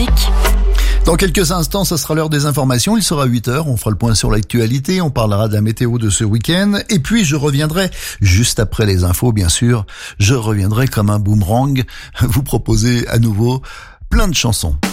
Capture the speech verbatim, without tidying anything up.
musique. Dans quelques instants, ça sera l'heure des informations. Il sera huit heures. On fera le point sur l'actualité. On parlera de la météo de ce week-end. Et puis, je reviendrai juste après les infos, bien sûr. Je reviendrai comme un boomerang vous proposer à nouveau plein de chansons.